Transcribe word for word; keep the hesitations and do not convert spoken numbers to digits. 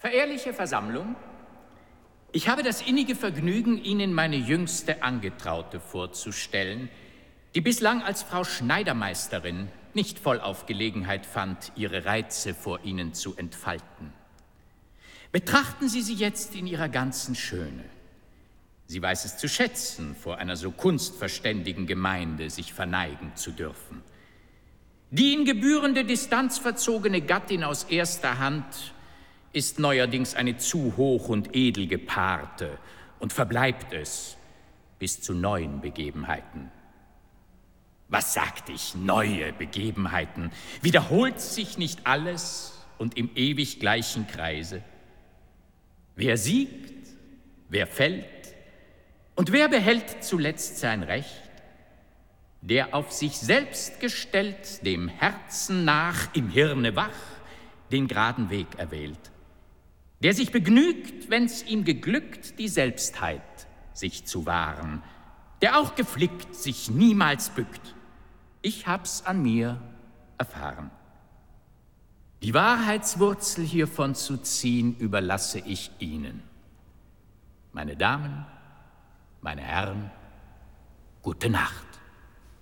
Verehrliche Versammlung, ich habe das innige Vergnügen, Ihnen meine jüngste Angetraute vorzustellen, die bislang als Frau Schneidermeisterin nicht voll auf Gelegenheit fand, ihre Reize vor Ihnen zu entfalten. Betrachten Sie sie jetzt in ihrer ganzen Schöne. Sie weiß es zu schätzen, vor einer so kunstverständigen Gemeinde sich verneigen zu dürfen. Die in gebührende Distanz verzogene Gattin aus erster Hand ist neuerdings eine zu hoch und edel gepaarte und verbleibt es bis zu neuen Begebenheiten. Was sagte ich, neue Begebenheiten? Wiederholt sich nicht alles und im ewig gleichen Kreise? Wer siegt, wer fällt und wer behält zuletzt sein Recht? Der auf sich selbst gestellt, dem Herzen nach, im Hirne wach, den geraden Weg erwählt. Der sich begnügt, wenn's ihm geglückt, die Selbstheit sich zu wahren, der auch geflickt sich niemals bückt. Ich hab's an mir erfahren. Die Wahrheitswurzel hiervon zu ziehen, überlasse ich Ihnen. Meine Damen, meine Herren, gute Nacht.